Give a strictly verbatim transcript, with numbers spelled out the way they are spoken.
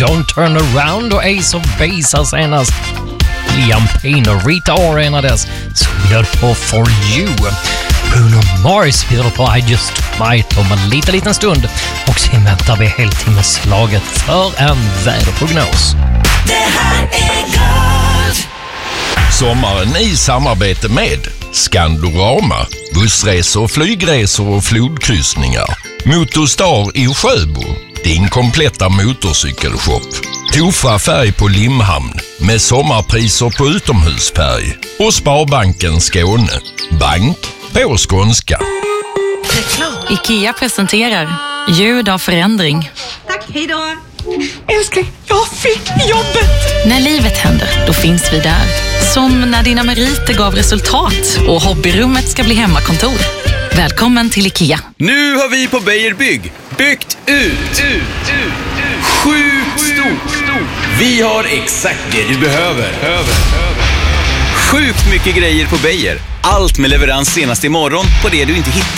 Don't Turn Around och Ace of Base senast. Liam Payne och Rita Ora en av dess som bjöd på For You. Bruno Mars bjöd på I Just Might om en liten, liten stund. Och sen väntar vi heltimmeslaget för en väderprognos. Det här är Gold. Sommaren i samarbete med Skandorama, bussresor, flygresor och flodkryssningar. Motorstar i Sjöbo, din kompletta motorcykelshop. Tofa färg på Limhamn med sommarpriser på utomhusfärg. Och Sparbanken Skåne, bank på skånska. IKEA presenterar ljud av förändring. Tack, hej då. Älskling, jag fick jobbet. När livet händer, då finns vi där. Som när dina meriter gav resultat och hobbyrummet ska bli hemmakontor. Välkommen till IKEA. Nu har vi på Beijer Bygg byggt ut, ut, ut, ut. Sjukt stort. Vi har exakt det du behöver. Sjukt mycket grejer på Beijer. Allt med leverans senast imorgon på det du inte hittar.